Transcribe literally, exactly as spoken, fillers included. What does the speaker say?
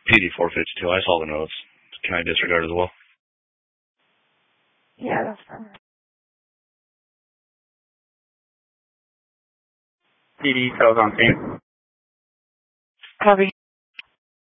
P D forfeits too. I saw the notes. Can I disregard as well? Yeah, that's fine. P D, Phil's on scene. Copy.